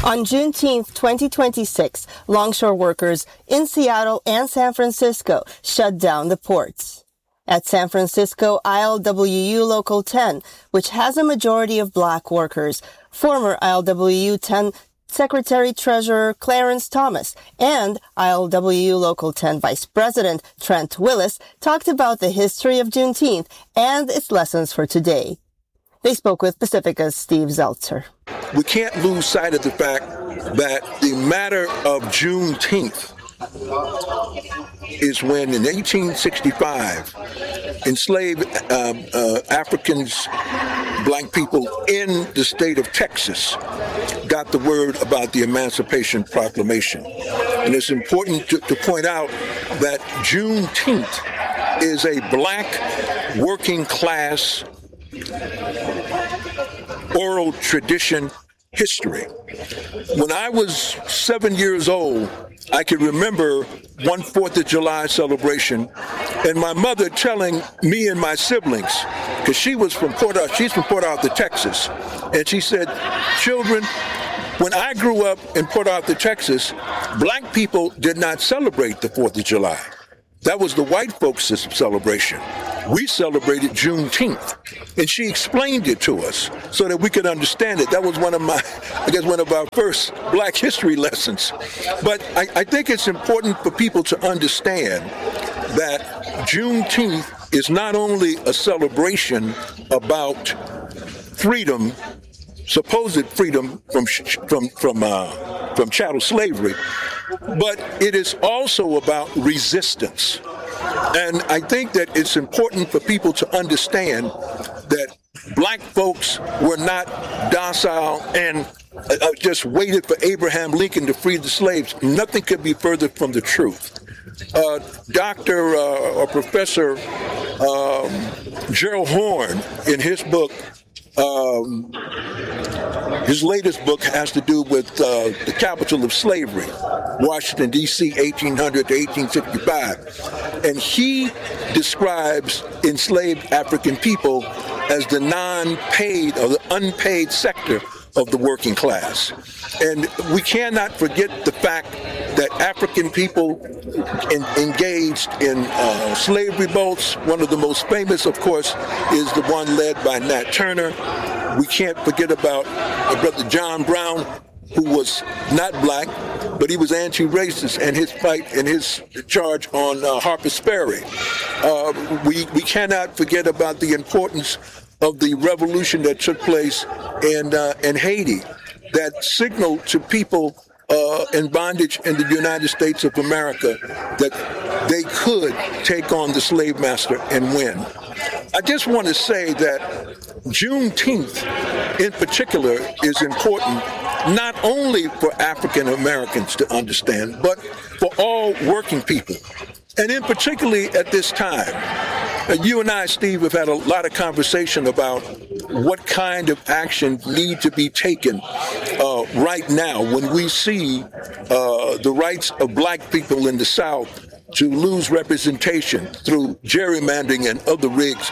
On Juneteenth 2026, longshore workers in Seattle and San Francisco shut down the ports. At San Francisco ILWU Local 10, which has a majority of black workers, former ILWU 10 Secretary-Treasurer Clarence Thomas and ILWU Local 10 Vice President Trent Willis talked about the history of Juneteenth and its lessons for today. They spoke with Pacifica's Steve Zeltzer. We can't lose sight of the fact that the matter of Juneteenth is when in 1865, enslaved Africans, black people in the state of Texas got the word about the Emancipation Proclamation. And it's important to point out that Juneteenth is a black working class oral tradition history. When I was 7 years old, I can remember one 4th of July celebration and my mother telling me and my siblings, because she's from Port Arthur, Texas, and she said, children, when I grew up in Port Arthur, Texas, black people did not celebrate the 4th of July. That was the white folks' celebration. We celebrated Juneteenth, and she explained it to us so that we could understand it. That was one of our first black history lessons. But I think it's important for people to understand that Juneteenth is not only a celebration about freedom, supposed freedom from chattel slavery, but it is also about resistance. And I think that it's important for people to understand that black folks were not docile and just waited for Abraham Lincoln to free the slaves. Nothing could be further from the truth. Dr. or Professor Gerald Horne, in his book, his latest book has to do with the capital of slavery, Washington, D.C., 1800 to 1865. And he describes enslaved African people as the non-paid or the unpaid sector of the working class. And we cannot forget the fact that African people engaged in slave revolts. One of the most famous, of course, is the one led by Nat Turner. We can't forget about Brother John Brown, who was not black, but he was anti-racist, and his fight and his charge on Harper's Ferry. We cannot forget about the importance of the revolution that took place in Haiti, that signaled to people in bondage in the United States of America that they could take on the slave master and win. I just want to say that Juneteenth in particular is important not only for African Americans to understand, but for all working people. And in particularly at this time, you and I, Steve, have had a lot of conversation about what kind of action need to be taken right now when we see the rights of black people in the South to lose representation through gerrymandering and other rigs.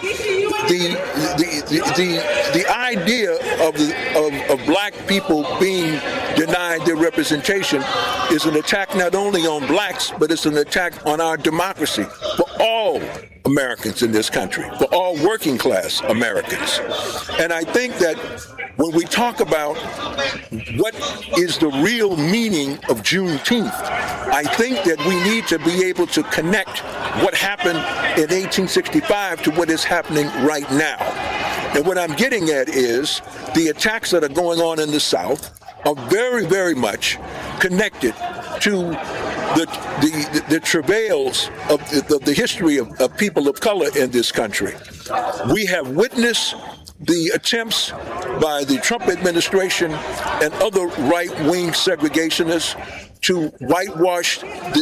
The idea of black people being denied their representation is an attack not only on blacks, but it's an attack on our democracy for all Americans in this country, for all working class Americans. And I think that when we talk about what is the real meaning of Juneteenth, I think that we need to be able to connect what happened in 1865 to what is happening right now. And what I'm getting at is the attacks that are going on in the South are very, very much connected to the travails of the history of people of color in this country. We have witnessed the attempts by the Trump administration and other right-wing segregationists to whitewash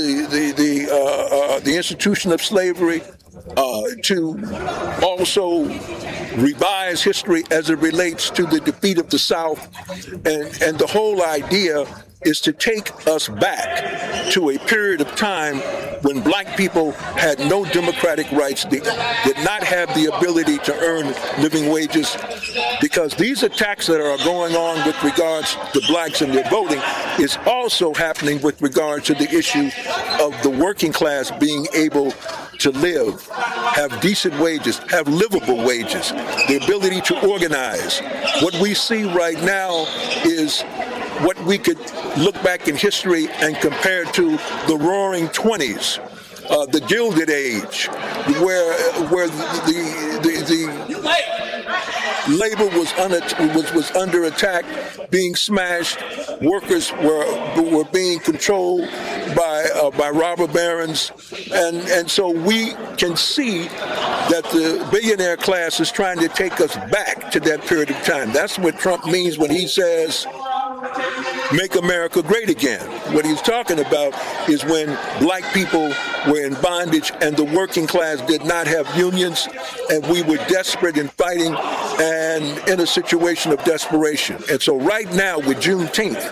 the institution of slavery, to also revise history as it relates to the defeat of the South, and the whole idea is to take us back to a period of time when black people had no democratic rights, did not have the ability to earn living wages, because these attacks that are going on with regards to blacks and their voting is also happening with regard to the issue of the working class being able to live, have decent wages, have livable wages, the ability to organize. What we see right now is what we could look back in history and compare to the Roaring 20s, the Gilded Age, where the labor was under attack, being smashed. Workers were being controlled by robber barons, and so we can see that the billionaire class is trying to take us back to that period of time. That's what Trump means when he says, "Make America great again." What he's talking about is when black people were in bondage and the working class did not have unions, and we were desperate in fighting and in a situation of desperation. And so right now with Juneteenth,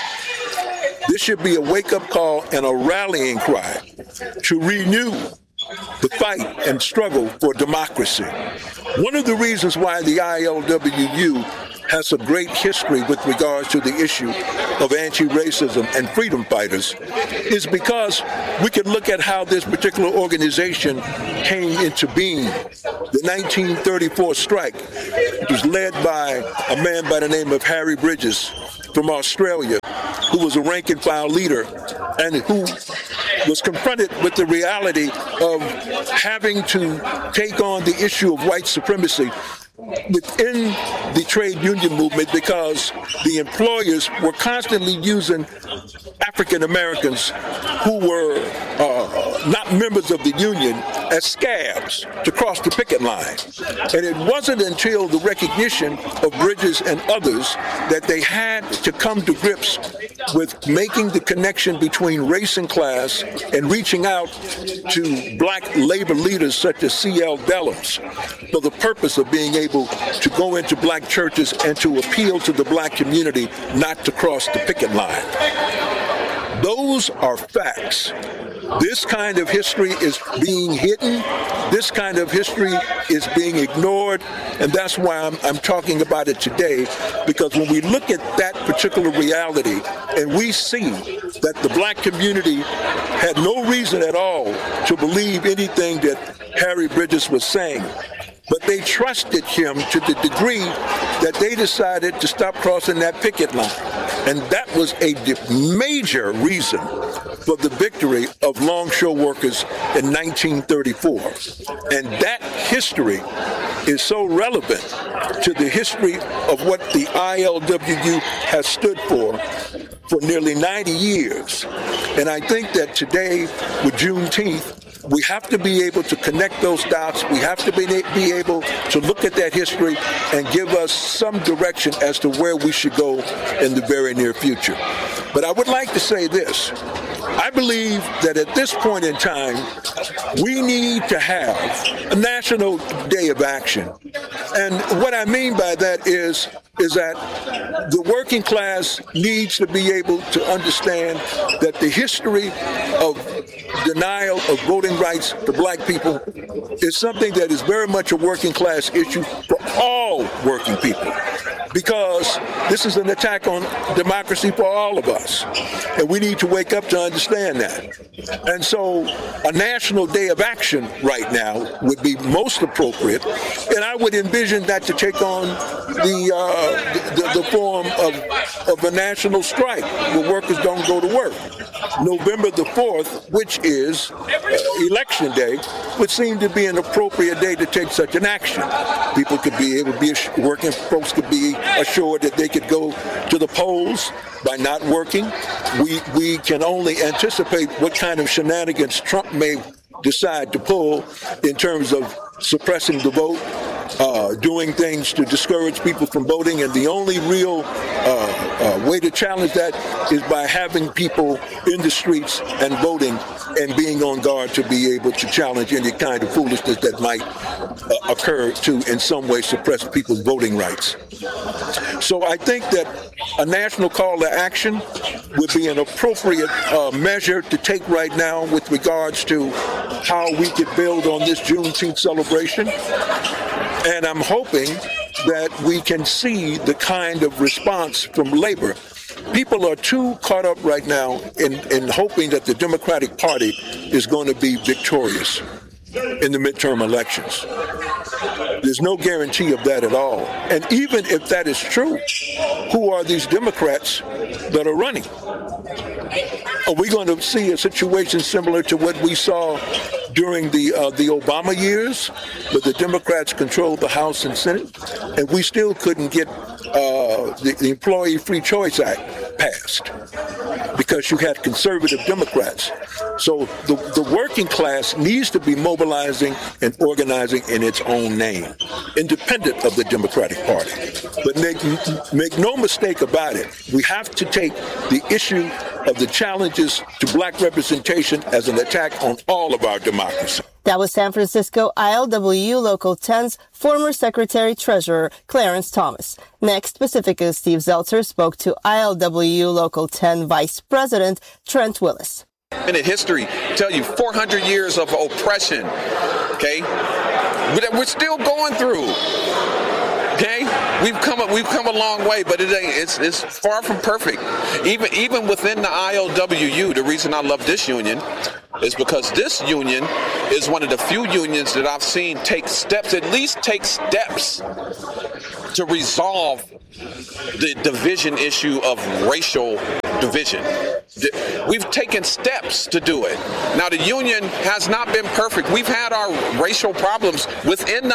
this should be a wake-up call and a rallying cry to renew the fight and struggle for democracy. One of the reasons why the ILWU has a great history with regards to the issue of anti-racism and freedom fighters is because we can look at how this particular organization came into being. The 1934 strike was led by a man by the name of Harry Bridges from Australia, who was a rank and file leader and who was confronted with the reality of having to take on the issue of white supremacy within the trade union movement, because the employers were constantly using African Americans who were not members of the union as scabs to cross the picket line. And it wasn't until the recognition of Bridges and others that they had to come to grips with making the connection between race and class and reaching out to black labor leaders such as C.L. Dellums for the purpose of being able to go into black churches and to appeal to the black community not to cross the picket line. Those are facts. This kind of history is being hidden. This kind of history is being ignored. And that's why I'm talking about it today, because when we look at that particular reality and we see that the black community had no reason at all to believe anything that Harry Bridges was saying, but they trusted him to the degree that they decided to stop crossing that picket line. And that was a major reason for the victory of longshore workers in 1934. And that history is so relevant to the history of what the ILWU has stood for nearly 90 years. And I think that today, with Juneteenth, we have to be able to connect those dots. We have to be able to look at that history and give us some direction as to where we should go in the very near future. But I would like to say this. I believe that at this point in time, we need to have a national day of action. And what I mean by that is that the working class needs to be able to understand that the history of denial of voting rights for black people is something that is very much a working class issue for all working people, because this is an attack on democracy for all of us. And we need to wake up to understand that. And so a national day of action right now would be most appropriate. And I would envision that to take on the form of a national strike where workers don't go to work. November the 4th, which is election day, would seem to be an appropriate day to take such an action. People could be able to be, working folks could be assured that they could go to the polls by not working. We can only anticipate what kind of shenanigans Trump may decide to pull in terms of suppressing the vote doing things to discourage people from voting, and the only real way to challenge that is by having people in the streets and voting and being on guard to be able to challenge any kind of foolishness that might occur to in some way suppress people's voting rights. So I think that a national call to action would be an appropriate measure to take right now with regards to how we could build on this Juneteenth celebration. And I'm hoping that we can see the kind of response from labor. People are too caught up right now in hoping that the Democratic Party is going to be victorious in the midterm elections. There's no guarantee of that at all. And even if that is true, who are these Democrats that are running? Are we going to see a situation similar to what we saw during the Obama years, where the Democrats controlled the House and Senate, and we still couldn't get the Employee Free Choice Act passed because you had conservative Democrats? So the working class needs to be mobilizing and organizing in its own name, independent of the Democratic Party. But make no mistake about it, we have to take the issue of the challenges to black representation as an attack on all of our democracy. That was San Francisco ILWU Local 10's former Secretary-Treasurer, Clarence Thomas. Next, Pacifica's Steve Zeltzer spoke to ILWU Local 10 Vice President Trent Willis. In history, tell you 400 years of oppression, okay, that we're still going through. Okay, we've come a long way, but it's far from perfect. Even within the ILWU, the reason I love this union is because this union is one of the few unions that I've seen at least take steps to resolve the division issue of racial division. We've taken steps to do it. Now, the union has not been perfect. We've had our racial problems within the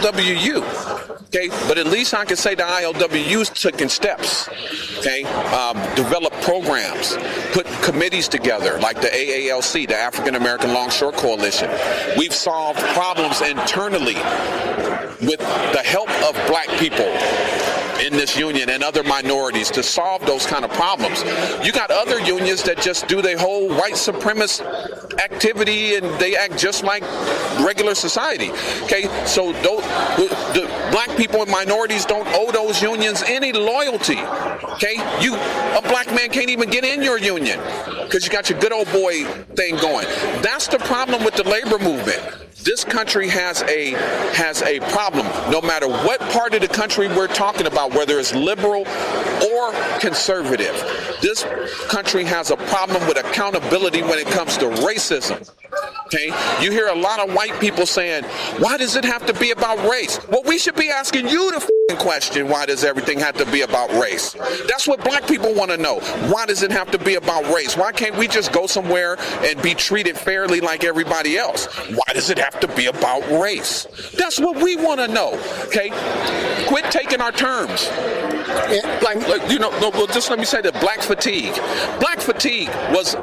ILWU, okay? But at least I can say the ILWU's taken steps, okay? Develop programs, put committees together like the AALC, the African American Longshore Coalition. We've solved problems internally with the help of black people in this union and other minorities to solve those kind of problems. You got other unions that just do their whole white supremacist activity and they act just like regular society. Okay, so the black people and minorities don't owe those unions any loyalty. Okay, a black man can't even get in your union because you got your good old boy thing going. That's the problem with the labor movement. This country has a problem, no matter what part of the country we're talking about, whether it's liberal or conservative. This country has a problem with accountability when it comes to racism. Okay? You hear a lot of white people saying, why does it have to be about race? Well, we should be asking you the question, why does everything have to be about race? That's what black people want to know. Why does it have to be about race? Why can't we just go somewhere and be treated fairly like everybody else? Why does it have to be about race? That's what we want to know. Okay? Quit taking our terms. Just let me say that black fatigue. Black fatigue was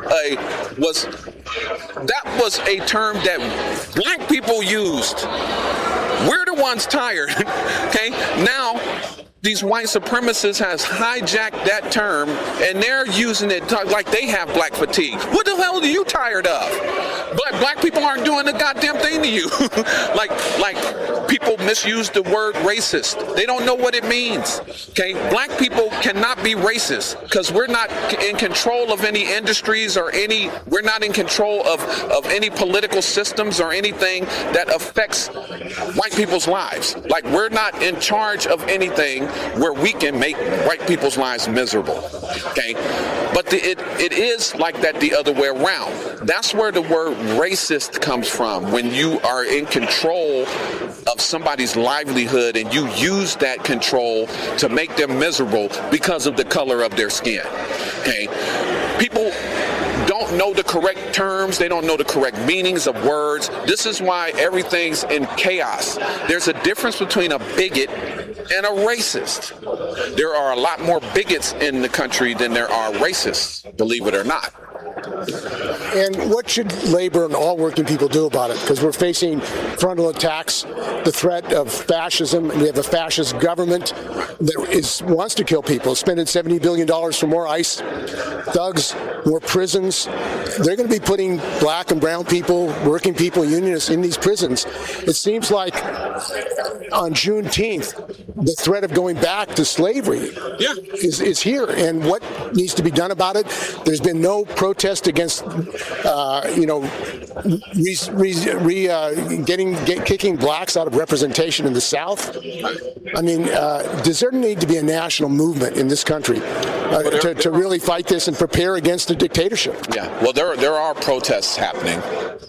a term that black people used. We're the ones tired. Okay? Now, these white supremacists has hijacked that term and they're using it like they have black fatigue. What the hell are you tired of? Black people aren't doing the goddamn thing to you. like people misuse the word racist. They don't know what it means. Okay, black people cannot be racist because we're not in control of any industries or we're not in control of any political systems or anything that affects white people's lives. Like, we're not in charge of anything where we can make white people's lives miserable. Okay, but it is like that the other way around. That's where the word racist comes from, when you are in control of somebody's livelihood and you use that control to make them miserable because of the color of their skin. Okay, people don't know the correct terms. They don't know the correct meanings of words. This is why everything's in chaos. There's a difference between a bigot and a racist. There are a lot more bigots in the country than there are racists, believe it or not. And what should labor and all working people do about it? Because we're facing frontal attacks the threat of fascism. We have a fascist government that wants to kill people, spending $70 billion for more ICE thugs, more prisons. They're going to be putting black and brown people, working people, unionists in these prisons. It seems like on Juneteenth, the threat of going back to slavery is here. And what needs to be done about it? There's been no protest against, kicking blacks out of representation in the South. I mean, does there need to be a national movement in this country to really fight this and prepare against a dictatorship? Yeah, well, there are protests happening.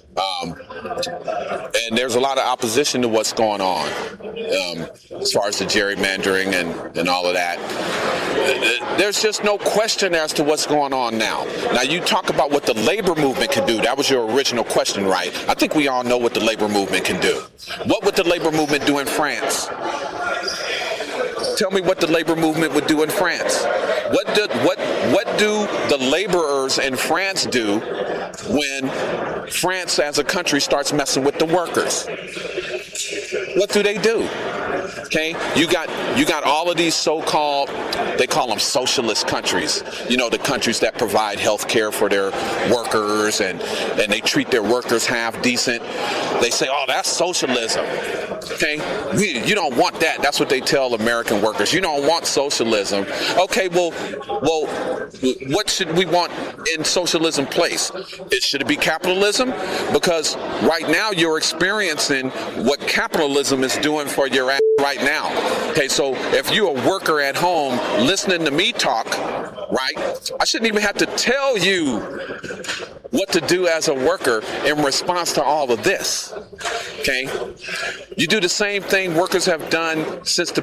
And there's a lot of opposition to what's going on as far as the gerrymandering and all of that. There's just no question as to what's going on now. Now, you talk about what the labor movement can do. That was your original question, right? I think we all know what the labor movement can do. What would the labor movement do in France? Tell me what the labor movement would do in France. What do the laborers in France do when France as a country starts messing with the workers? What do they do? Okay, you got all of these so-called, they call them socialist countries. You know, the countries that provide health care for their workers and they treat their workers half decent. They say, oh, that's socialism. Okay, you don't want that. That's what they tell American workers. You don't want socialism. Okay, well, what should we want in socialism place? Should it be capitalism? Because right now you're experiencing what capitalism is doing for your ass right now. Okay, so if you're a worker at home listening to me talk, right, I shouldn't even have to tell you what to do as a worker in response to all of this. Okay, you do the same thing workers have done since the